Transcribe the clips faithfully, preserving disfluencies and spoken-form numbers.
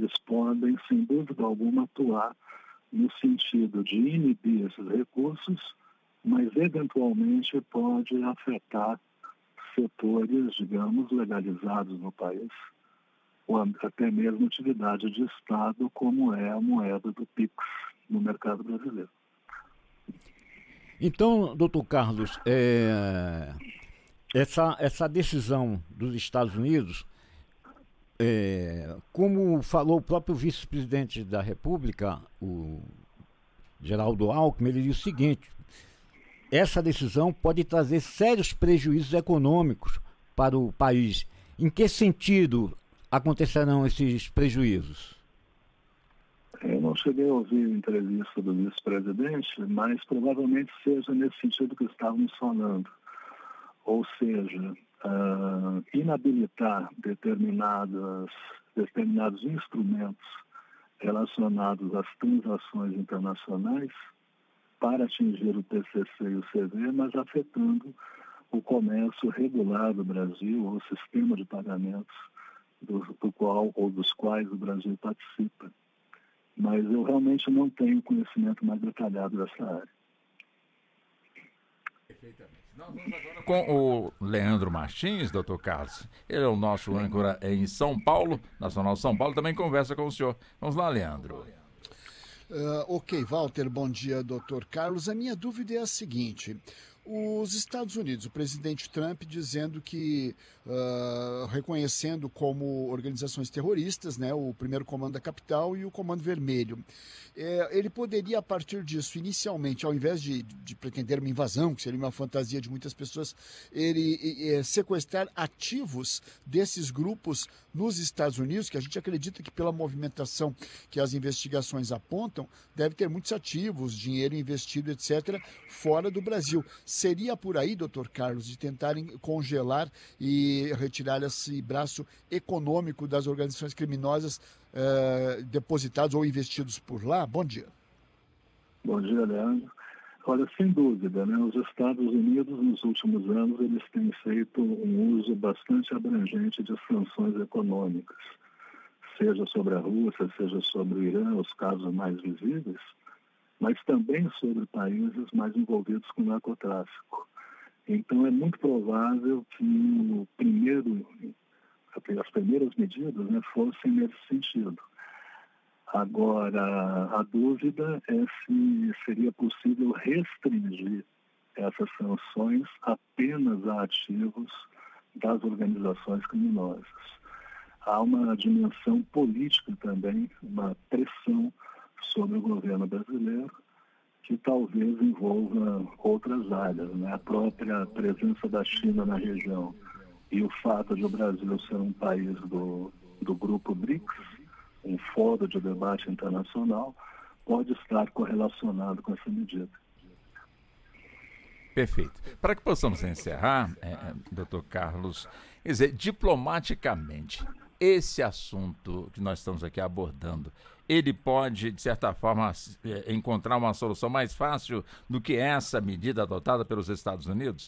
eles podem, sem dúvida alguma, atuar no sentido de inibir esses recursos, mas eventualmente pode afetar setores, digamos, legalizados no país, ou até mesmo atividade de Estado, como é a moeda do Pix no mercado brasileiro. Então, doutor Carlos, é, essa, essa decisão dos Estados Unidos, é, como falou o próprio vice-presidente da República, o Geraldo Alckmin, ele disse o seguinte: essa decisão pode trazer sérios prejuízos econômicos para o país. Em que sentido acontecerão esses prejuízos? Eu não cheguei a ouvir a entrevista do vice-presidente, mas provavelmente seja nesse sentido que estávamos falando. Ou seja, uh, inabilitar determinadas, determinados instrumentos relacionados às transações internacionais para atingir o T C C e o C V, mas afetando o comércio regular do Brasil, ou o sistema de pagamentos do, do qual ou dos quais o Brasil participa. Mas eu realmente não tenho conhecimento mais detalhado dessa área. Perfeitamente. Nós vamos agora com o Leandro Martins, doutor Carlos. Ele é o nosso âncora em São Paulo, Nacional São Paulo, também conversa com o senhor. Vamos lá, Leandro. Uh, ok, Walter, bom dia, doutor Carlos. A minha dúvida é a seguinte: os Estados Unidos, o presidente Trump dizendo que, uh, reconhecendo como organizações terroristas, né, o primeiro comando da capital e o comando vermelho, é, ele poderia, a partir disso, inicialmente, ao invés de, de pretender uma invasão, que seria uma fantasia de muitas pessoas, ele é, sequestrar ativos desses grupos nos Estados Unidos, que a gente acredita que pela movimentação que as investigações apontam, deve ter muitos ativos, dinheiro investido, etcétera, fora do Brasil. Seria por aí, doutor Carlos, de tentarem congelar e retirar esse braço econômico das organizações criminosas eh, depositados ou investidos por lá? Bom dia. Bom dia, Leandro. Olha, sem dúvida, né, os Estados Unidos, nos últimos anos, eles têm feito um uso bastante abrangente de sanções econômicas, seja sobre a Rússia, seja sobre o Irã, os casos mais visíveis, mas também sobre países mais envolvidos com narcotráfico. Então é muito provável que o primeiro, as primeiras medidas, né, fossem nesse sentido. Agora, a dúvida é se seria possível restringir essas sanções apenas a ativos das organizações criminosas. Há uma dimensão política também, uma pressão sobre o governo brasileiro, que talvez envolva outras áreas, né? A própria presença da China na região e o fato de o Brasil ser um país do, do grupo BRICS, um fórum de debate internacional, pode estar correlacionado com essa medida. Perfeito. Para que possamos encerrar, é, doutor Carlos, quer dizer, diplomaticamente, esse assunto que nós estamos aqui abordando, ele pode, de certa forma, encontrar uma solução mais fácil do que essa medida adotada pelos Estados Unidos?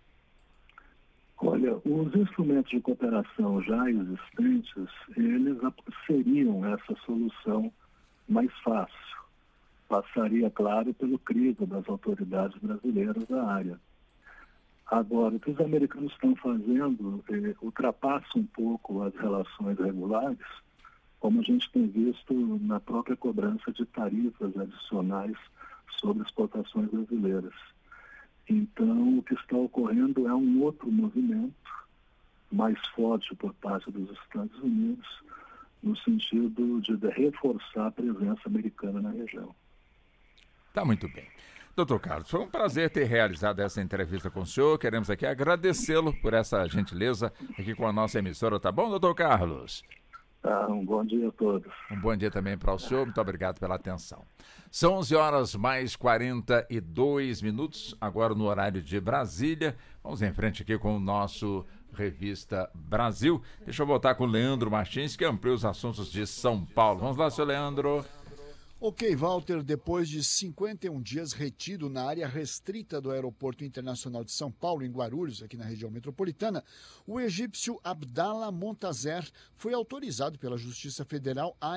Olha, os instrumentos de cooperação já existentes, eles seriam essa solução mais fácil. Passaria, claro, pelo crivo das autoridades brasileiras da área. Agora, o que os americanos estão fazendo é, ultrapassa um pouco as relações regulares, como a gente tem visto na própria cobrança de tarifas adicionais sobre exportações brasileiras. Então, o que está ocorrendo é um outro movimento mais forte por parte dos Estados Unidos, no sentido de reforçar a presença americana na região. Tá muito bem. Doutor Carlos, foi um prazer ter realizado essa entrevista com o senhor. Queremos aqui agradecê-lo por essa gentileza aqui com a nossa emissora, tá bom, doutor Carlos? Tá, um bom dia a todos. Um bom dia também para o senhor, muito obrigado pela atenção. São onze horas mais quarenta e dois minutos, agora no horário de Brasília. Vamos em frente aqui com o nosso Revista Brasil. Deixa eu voltar com o Leandro Martins, que amplia os assuntos de São Paulo. Vamos lá, seu Leandro. Ok, Walter, depois de cinquenta e um dias retido na área restrita do Aeroporto Internacional de São Paulo, em Guarulhos, aqui na região metropolitana, o egípcio Abdallah Montazer foi autorizado pela Justiça Federal a